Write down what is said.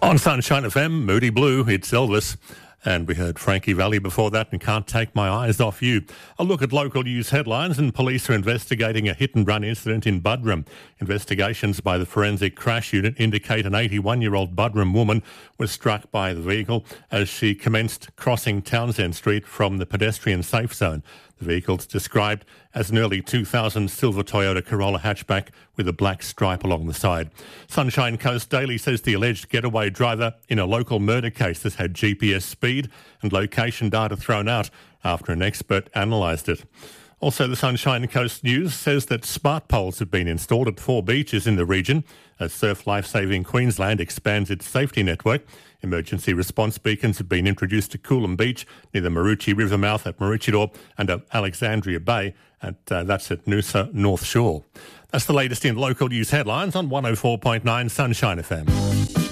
On Sunshine FM, Moody Blue, it's Elvis. And we heard Frankie Valli before that and Can't Take My Eyes Off You. A look at local news headlines, and police are investigating a hit-and-run incident in Buderim. Investigations by the Forensic Crash Unit indicate an 81-year-old Buderim woman was struck by the vehicle as she commenced crossing Townsend Street from the pedestrian safe zone. The vehicle's described as an early 2000 silver Toyota Corolla hatchback with a black stripe along the side. Sunshine Coast Daily says the alleged getaway driver in a local murder case has had GPS speed and location data thrown out after an expert analysed it. Also, the Sunshine Coast News says that smart poles have been installed at 4 beaches in the region as Surf Lifesaving Queensland expands its safety network. Emergency response beacons have been introduced to Coolum Beach near the Maroochy River mouth at Maroochydore and at Alexandria Bay, and that's at Noosa North Shore. That's the latest in local news headlines on 104.9 Sunshine FM.